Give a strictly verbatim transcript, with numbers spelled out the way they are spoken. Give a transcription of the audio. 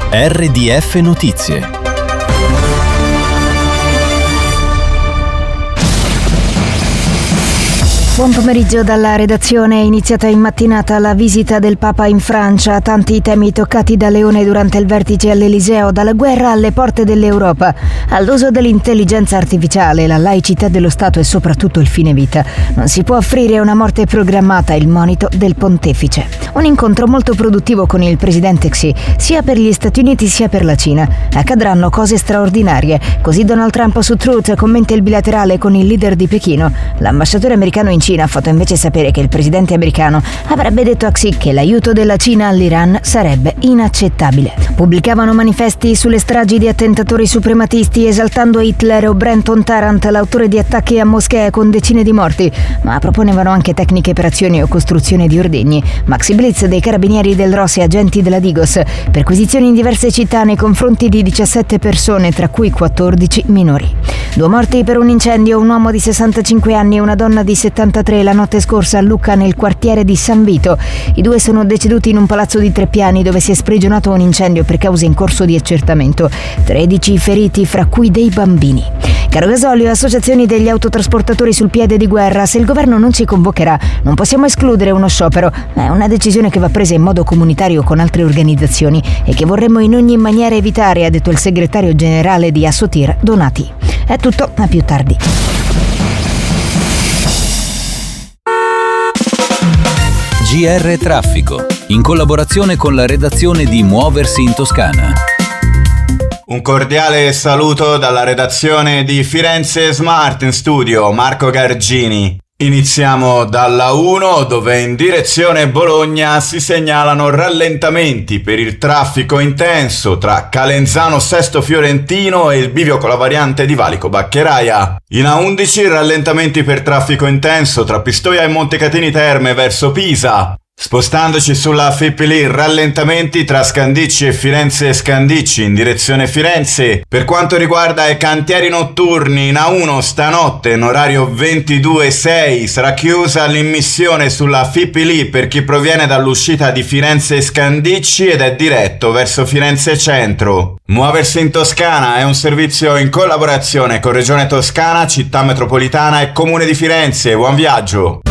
R D F Notizie. Buon pomeriggio dalla redazione. È iniziata in mattinata la visita del Papa in Francia. Tanti i temi toccati da Leone durante il vertice all'Eliseo, dalla guerra alle porte dell'Europa, all'uso dell'intelligenza artificiale, la laicità dello Stato e soprattutto il fine vita. Non si può offrire una morte programmata, il monito del pontefice. Un incontro molto produttivo con il presidente Xi, sia per gli Stati Uniti sia per la Cina. Accadranno cose straordinarie. Così Donald Trump su Truth commenta il bilaterale con il leader di Pechino. L'ambasciatore americano in Cina ha fatto invece sapere che il presidente americano avrebbe detto a Xi che l'aiuto della Cina all'Iran sarebbe inaccettabile. Pubblicavano manifesti sulle stragi di attentatori suprematisti esaltando Hitler o Brenton Tarrant, l'autore di attacchi a moschee con decine di morti, ma proponevano anche tecniche per azioni o costruzione di ordigni. Maxi Blitz dei carabinieri del R O S e agenti della Digos, perquisizioni in diverse città nei confronti di diciassette persone, tra cui quattordici minori. Due morti per un incendio, un uomo di sessantacinque anni e una donna di settantatré la notte scorsa a Lucca, nel quartiere di San Vito. I due sono deceduti in un palazzo di tre piani dove si è sprigionato un incendio per cause in corso di accertamento. tredici feriti, fra cui dei bambini. Caro gasolio, associazioni degli autotrasportatori sul piede di guerra. Se il governo non ci convocherà, non possiamo escludere uno sciopero. È una decisione che va presa in modo comunitario con altre organizzazioni e che vorremmo in ogni maniera evitare, ha detto il segretario generale di Assotir, Donati. È tutto, a più tardi. G R Traffico, in collaborazione con la redazione di Muoversi in Toscana. Un cordiale saluto dalla redazione di Firenze Smart in studio, Marco Gargini. Iniziamo dalla uno, dove in direzione Bologna si segnalano rallentamenti per il traffico intenso tra Calenzano Sesto Fiorentino e il bivio con la variante di Valico Baccheraia. In A undici rallentamenti per traffico intenso tra Pistoia e Montecatini Terme verso Pisa. Spostandoci sulla Fipili, rallentamenti tra Scandicci e Firenze Scandicci in direzione Firenze. Per quanto riguarda i cantieri notturni, in A uno stanotte in orario ventidue sei sarà chiusa l'immissione sulla Fipili per chi proviene dall'uscita di Firenze Scandicci ed è diretto verso Firenze Centro. Muoversi in Toscana è un servizio in collaborazione con Regione Toscana, Città Metropolitana e Comune di Firenze. Buon viaggio!